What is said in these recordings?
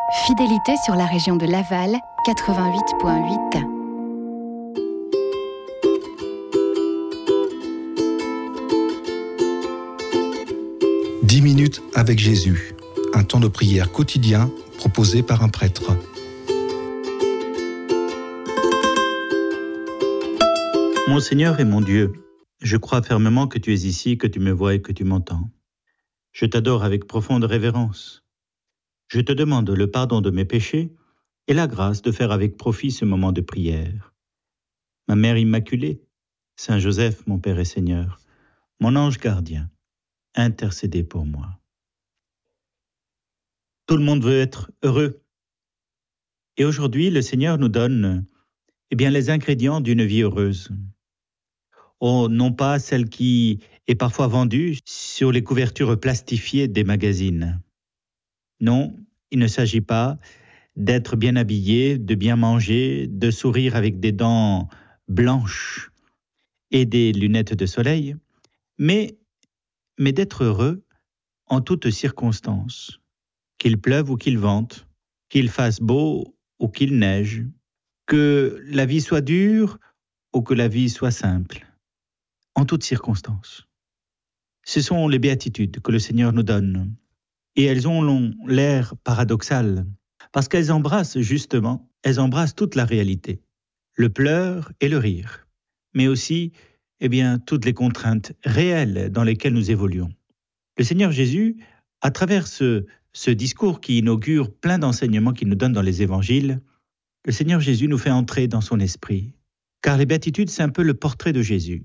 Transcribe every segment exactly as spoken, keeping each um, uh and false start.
Fidélité sur la région de Laval, quatre-vingt-huit point huit. Dix minutes avec Jésus, un temps de prière quotidien proposé par un prêtre. Mon Seigneur et mon Dieu, je crois fermement que tu es ici, que tu me vois et que tu m'entends. Je t'adore avec profonde révérence. Je te demande le pardon de mes péchés et la grâce de faire avec profit ce moment de prière. Ma Mère Immaculée, Saint Joseph, mon Père et Seigneur, mon ange gardien, intercédez pour moi. Tout le monde veut être heureux. Et aujourd'hui, le Seigneur nous donne eh bien, les ingrédients d'une vie heureuse. Oh, non pas celle qui est parfois vendue sur les couvertures plastifiées des magazines. Non, il ne s'agit pas d'être bien habillé, de bien manger, de sourire avec des dents blanches et des lunettes de soleil, mais, mais d'être heureux en toutes circonstances, qu'il pleuve ou qu'il vente, qu'il fasse beau ou qu'il neige, que la vie soit dure ou que la vie soit simple, en toutes circonstances. Ce sont les béatitudes que le Seigneur nous donne. Et elles ont l'air paradoxales, parce qu'elles embrassent justement, elles embrassent toute la réalité, le pleur et le rire, mais aussi eh bien, toutes les contraintes réelles dans lesquelles nous évoluons. Le Seigneur Jésus, à travers ce, ce discours qui inaugure plein d'enseignements qu'il nous donne dans les évangiles, le Seigneur Jésus nous fait entrer dans son esprit, car les béatitudes, c'est un peu le portrait de Jésus.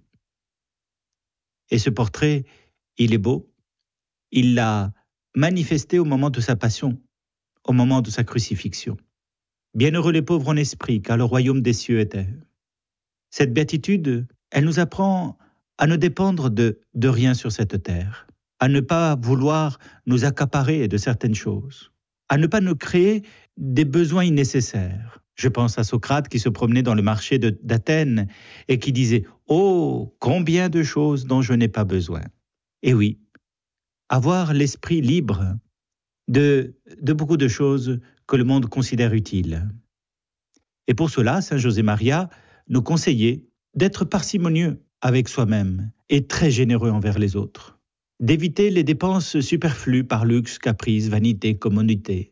Et ce portrait, il est beau, il l'a manifesté au moment de sa passion, au moment de sa crucifixion. Bienheureux les pauvres en esprit, car le royaume des cieux est eux. Cette béatitude, elle nous apprend à ne dépendre de, de rien sur cette terre, à ne pas vouloir nous accaparer de certaines choses, à ne pas nous créer des besoins innécessaires. Je pense à Socrate qui se promenait dans le marché de, d'Athènes et qui disait « Oh, combien de choses dont je n'ai pas besoin !» Et oui, avoir l'esprit libre de, de beaucoup de choses que le monde considère utiles. Et pour cela, Saint José Maria nous conseillait d'être parcimonieux avec soi-même et très généreux envers les autres, d'éviter les dépenses superflues par luxe, caprice, vanité, commodité,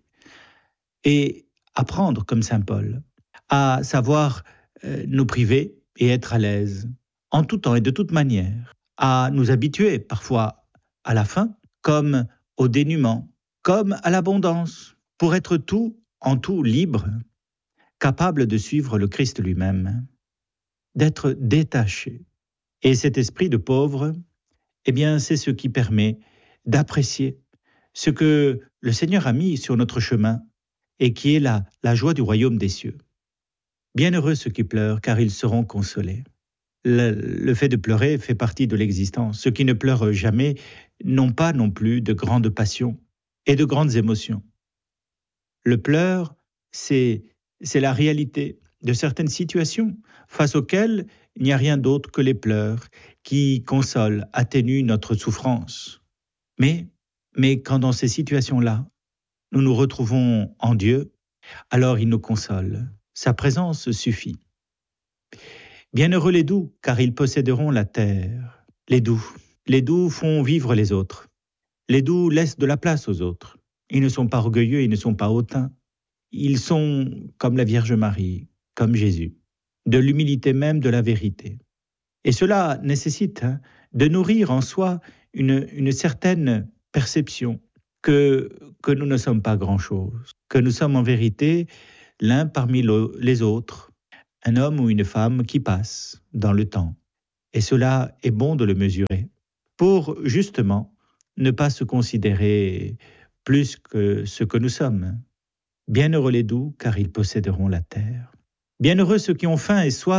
et apprendre, comme Saint Paul, à savoir euh, nous priver et être à l'aise, en tout temps et de toute manière, à nous habituer parfois à la faim, comme au dénuement, comme à l'abondance, pour être tout en tout libre, capable de suivre le Christ lui-même, d'être détaché. Et cet esprit de pauvre, eh bien, c'est ce qui permet d'apprécier ce que le Seigneur a mis sur notre chemin et qui est la, la joie du royaume des cieux. Bienheureux ceux qui pleurent, car ils seront consolés. Le, le fait de pleurer fait partie de l'existence. Ceux qui ne pleurent jamais n'ont pas non plus de grandes passions et de grandes émotions. Le pleur, c'est, c'est la réalité de certaines situations face auxquelles il n'y a rien d'autre que les pleurs qui consolent, atténuent notre souffrance. Mais, mais quand dans ces situations-là, nous nous retrouvons en Dieu, alors il nous console. Sa présence suffit. Bienheureux les doux, car ils posséderont la terre. Les doux. Les doux font vivre les autres. Les doux laissent de la place aux autres. Ils ne sont pas orgueilleux, ils ne sont pas hautains. Ils sont comme la Vierge Marie, comme Jésus, de l'humilité même de la vérité. Et cela nécessite hein, de nourrir en soi une, une certaine perception que, que nous ne sommes pas grand-chose, que nous sommes en vérité l'un parmi le, les autres, un homme ou une femme qui passe dans le temps. Et cela est bon de le mesurer, pour justement ne pas se considérer plus que ce que nous sommes. Bienheureux les doux, car ils posséderont la terre. Bienheureux ceux qui ont faim et soif